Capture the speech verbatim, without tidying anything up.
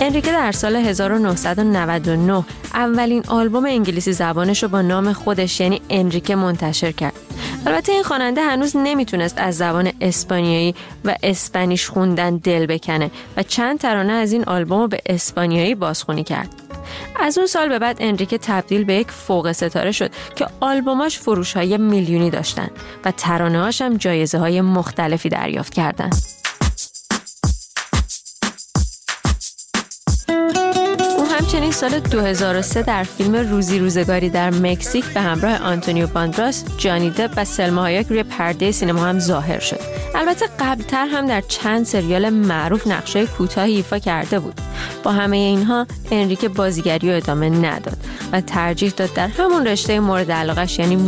انریکه در سال هزار و نهصد و نود و نه اولین آلبوم انگلیسی زبانش رو با نام خودش یعنی انریکه منتشر کرد. البته این خواننده هنوز نمیتونست از زبان اسپانیایی و اسپانیش خوندن دل بکنه و چند ترانه از این آلبوم رو به اسپانیایی بازخوانی کرد. از اون سال به بعد انریکه تبدیل به یک فوق ستاره شد که آلبوماش فروش‌های میلیونی داشتن و ترانه‌هاش هم جایزه‌های مختلفی دریافت کردن. همچنین سال دو هزار و سه در فیلم روزی روزگاری در مکزیک به همراه آنتونیو باندراس، جانی دپ و سلما هایک روی پرده سینما هم ظاهر شد. البته قبلتر هم در چند سریال معروف نقشای کوتاهی ایفا کرده بود. با همه اینها انریکه بازیگری رو ادامه نداد و ترجیح داد در همون رشته مورد علاقه‌اش یعنی